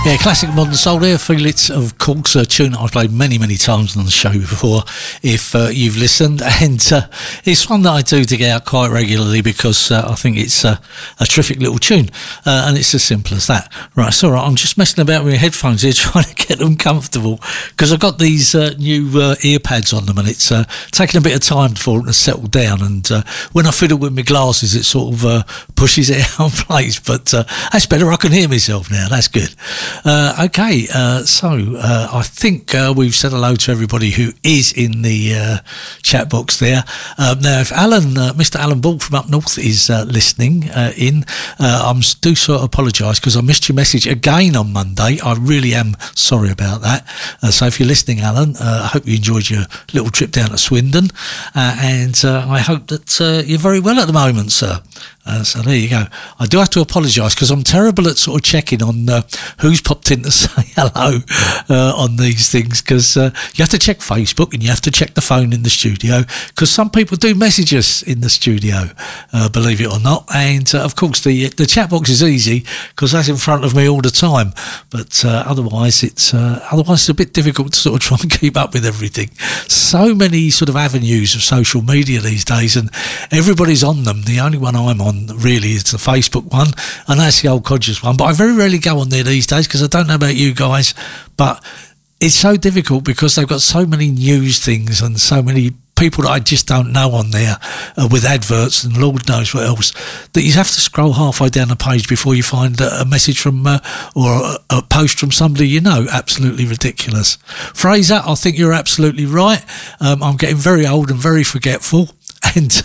Yeah, classic modern soul there. Feel It, of course, a tune that I've played many, many times on the show before, if you've listened. And it's one that I do dig out quite regularly because I think it's a terrific little tune. And it's as simple as that. Right, it's all right. I'm just messing about with my headphones here trying to get them comfortable because I've got these new ear pads on them and it's taking a bit of time for them to settle down. And when I fiddle with my glasses, it sort of pushes it out of place. But that's better. I can hear myself now. That's good. Okay, so I think we've said hello to everybody who is in the chat box there. Now, if Mr. Alan Ball from up north is listening in, I do sort of apologise because I missed your message again on Monday. I really am sorry about that. So if you're listening, Alan, I hope you enjoyed your little trip down to Swindon, and I hope that you're very well at the moment, sir. So there you go. I do have to apologise because I'm terrible at sort of checking on who's popped in to say hello on these things, because you have to check Facebook and you have to check the phone in the studio because some people do message us in the studio, believe it or not. And of course the chat box is easy because that's in front of me all the time, but otherwise it's a bit difficult to sort of try and keep up with everything. So many sort of avenues of social media these days and everybody's on them. The only one I'm on really is the Facebook one, and that's the old Codgers one, but I very rarely go on there these days because I don't know about you guys, but it's so difficult because they've got so many news things and so many people that I just don't know on there with adverts and Lord knows what else, that you have to scroll halfway down the page before you find a message from or a post from somebody you know. Absolutely ridiculous. Fraser, I think you're absolutely right. I'm getting very old and very forgetful, and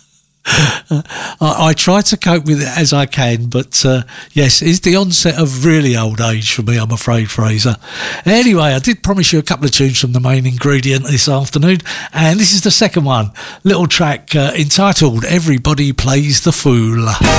I try to cope with it as I can, but yes, it's the onset of really old age for me, I'm afraid, Fraser. Anyway, I did promise you a couple of tunes from the main ingredient this afternoon, and this is the second one, little track entitled Everybody Plays the Fool.